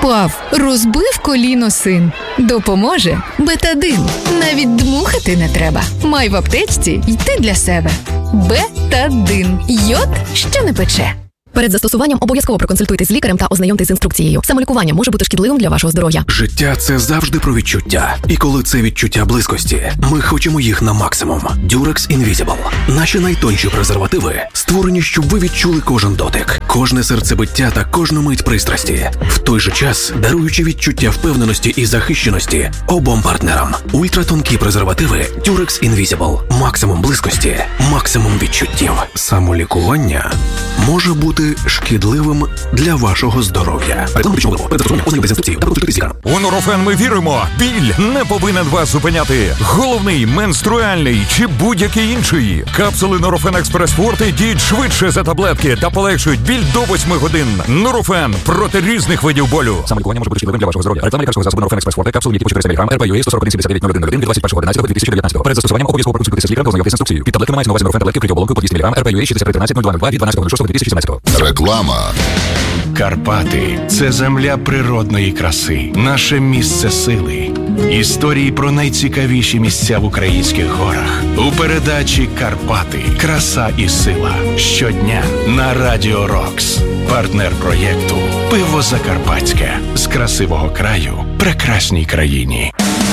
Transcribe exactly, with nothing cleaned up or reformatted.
Впав, розбив коліно син. Допоможе Бетадин. Навіть дмухати не треба. Май в аптечці й ти для себе. Бетадин. Йод, що не пече. Перед застосуванням обов'язково проконсультуйтесь з лікарем та ознайомтесь з інструкцією. Самолікування може бути шкідливим для вашого здоров'я. Життя – це завжди про відчуття. І коли це відчуття близькості, ми хочемо їх на максимум. Durex Invisible. Наші найтонші презервативи створені, щоб ви відчули кожен дотик, кожне серцебиття та кожну мить пристрасті. В той же час, даруючи відчуття впевненості і захищеності обом партнерам. Ультратонкі презервативи Durex Invisible. Максимум близькості, максимум відчуттів. Самолікування може бути шкідливим для вашого здоров'я. Реклама пічного виробу. Перед застосуванням ознайомтесь з інструкцією та проконсультуйтесь з лікарем. У Нурофен ми віримо. Біль не повинен вас зупиняти. Головний, менструальний чи будь-який інший. Капсули Нурофен Експрес Форте діють швидше за таблетки та полегшують біль до восьми годин. Нурофен проти різних видів болю. Самолікування може бути шкідливим для вашого здоров'я. Реклама лікарського засобу Нурофен Експрес Форте. Капсули, які по чотириста міліграмів, ар пі ю ей сто сорок один сімдесят дев'ять нуль один нуль один від двадцять першого одинадцятого дві тисячі дев'ятнадцятого. Перед застосуванням обов'язково проконсультуйтеся з лікарем та ознайомтесь з інструкцією. Під таблетками мається на увазі Нурофен таблетки вкриті оболонкою по двісті міліграмів, ар пі ю ей шістдесят три тринадцять нуль два нуль два від дванадцятого шостого дві тисячі сімнадцятого. Реклама. Карпати – це земля природної краси, наше місце сили. Історії про найцікавіші місця в українських горах. У передачі «Карпати. Краса і сила». Щодня на Радіо Рокс. Партнер проєкту «Пиво Закарпатське». З красивого краю прекрасній країні.